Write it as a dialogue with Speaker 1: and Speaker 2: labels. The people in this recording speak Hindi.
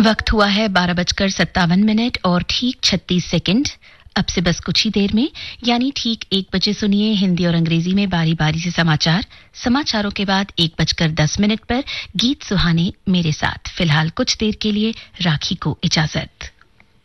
Speaker 1: वक्त हुआ है 12:57 और ठीक 36 सेकंड। अब से बस कुछ ही देर में यानी ठीक 1 बजे सुनिए हिंदी और अंग्रेजी में बारी बारी से समाचार। समाचारों के बाद 1:10 पर गीत सुहाने मेरे साथ। फिलहाल कुछ देर के लिए राखी को इजाजत।